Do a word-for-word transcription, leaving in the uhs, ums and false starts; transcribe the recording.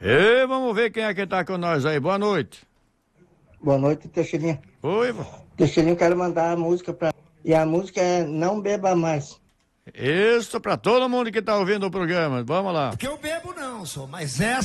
E vamos ver quem é que tá com nós aí. Boa noite. Boa noite, Teixeirinho. Oi, vô. Teixeirinho, quero mandar a música pra... E a música é Não Beba Mais. Isso pra todo mundo que tá ouvindo o programa. Vamos lá. Porque eu bebo não, sou, mas essa